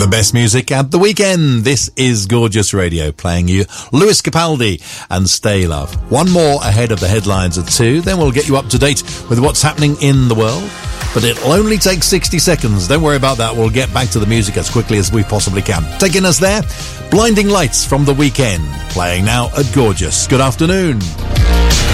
The best music at the weekend. This is Gorgeous Radio, playing you Lewis Capaldi and Stay Love. One more ahead of the headlines at 2, then we'll get you up to date with what's happening in the world. But it'll only take 60 seconds. Don't worry about that. We'll get back to the music as quickly as we possibly can. Taking us there, Blinding Lights from The Weekend, playing now at Gorgeous. Good afternoon.